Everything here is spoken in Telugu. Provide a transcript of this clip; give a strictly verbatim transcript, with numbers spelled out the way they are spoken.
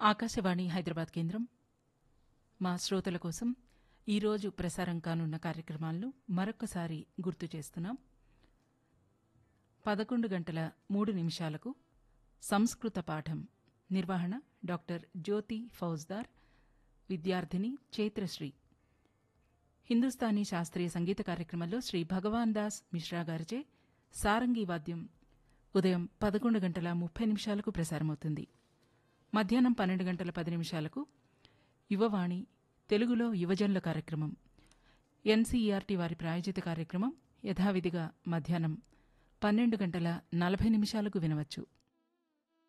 ఆకాశవాణి హైదరాబాద్ కేంద్రం మా శ్రోతల కోసం ఈరోజు ప్రసారం కానున్న కార్యక్రమాలను మరొక్కసారి గుర్తు చేస్తున్నాం. పదకొండు గంటల మూడు నిమిషాలకు సంస్కృత పాఠం నిర్వహణ డాక్టర్ జ్యోతి ఫౌజ్దార్, విద్యార్థిని చైత్రశ్రీ. హిందుస్థానీ శాస్త్రీయ సంగీత కార్యక్రమంలో శ్రీ భగవాన్ దాస్ మిశ్రా గారిచే సారంగీ వాద్యం ఉదయం పదకొండు గంటల ముప్పై నిమిషాలకు ప్రసారమవుతుంది. మధ్యాహ్నం పన్నెండు గంటల పది నిమిషాలకు యువవాణి తెలుగులో యువజనుల కార్యక్రమం, ఎన్సీఈఆర్టీ వారి ప్రాయోజిత కార్యక్రమం యథావిధిగా మధ్యాహ్నం పన్నెండు గంటల నలభై నిమిషాలకు వినవచ్చు.